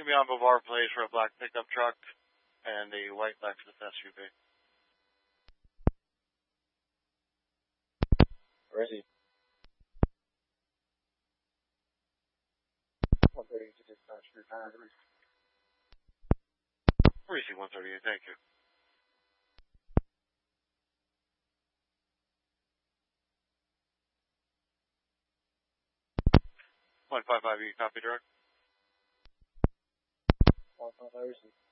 me on Boulevard Place for a black pickup truck and a white Lexus SUV. Where is he? 130 to dispatch for time. Receive 138, thank you. 155, you copy direct? 155, receive.